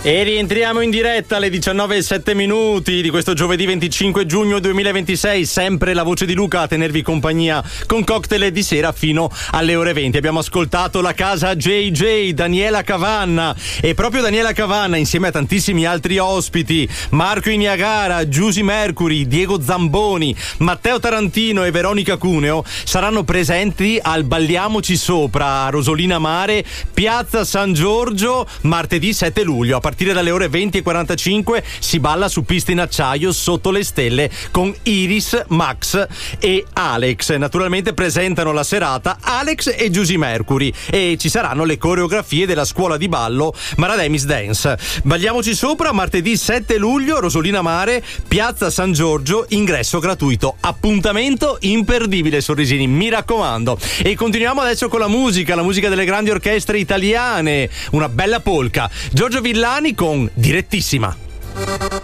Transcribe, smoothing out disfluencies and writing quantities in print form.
E rientriamo in diretta alle 19:07 di questo giovedì 25 giugno 2026. Sempre la voce di Luca a tenervi compagnia con cocktail di sera fino alle ore 20. Abbiamo ascoltato La Casa JJ, Daniela Cavanna, e proprio Daniela Cavanna insieme a tantissimi altri ospiti, Marco Iniagara, Giusy Mercury, Diego Zamboni, Matteo Tarantino e Veronica Cuneo saranno presenti al Balliamoci Sopra a Rosolina Mare, Piazza San Giorgio, martedì 7 luglio. A partire dalle ore 20:45 si balla su piste in acciaio sotto le stelle con Iris, Max e Alex. Naturalmente presentano la serata Alex e Giusy Mercury e ci saranno le coreografie della scuola di ballo Marademis Dance. Balliamoci Sopra, martedì 7 luglio, Rosolina Mare, Piazza San Giorgio, ingresso gratuito. Appuntamento imperdibile, Sorrisini, mi raccomando. E continuiamo adesso con la musica delle grandi orchestre italiane. Una bella polka. Giorgio Villani con Direttissima.